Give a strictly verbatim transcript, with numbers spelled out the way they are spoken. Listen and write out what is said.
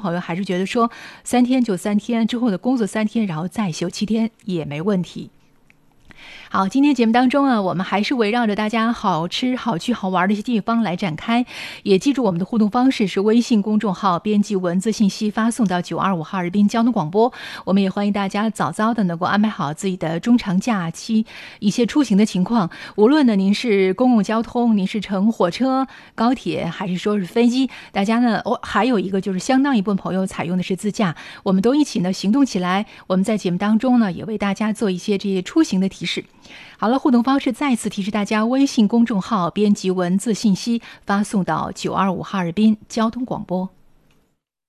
朋友还是觉得说三天就三天，之后的工作三天，然后再休七天也没问题。好，今天节目当中啊，我们还是围绕着大家好吃、好去、好玩的一些地方来展开。也记住我们的互动方式是微信公众号编辑文字信息发送到九二五哈尔滨交通广播。我们也欢迎大家早早的能够安排好自己的中长假期一些出行的情况。无论呢您是公共交通，您是乘火车、高铁，还是说是飞机，大家呢哦还有一个就是相当一部分朋友采用的是自驾，我们都一起呢行动起来。我们在节目当中呢也为大家做一些这些出行的提示。好了，互动方式再次提示大家，微信公众号编辑文字信息发送到九二五哈尔滨交通广播。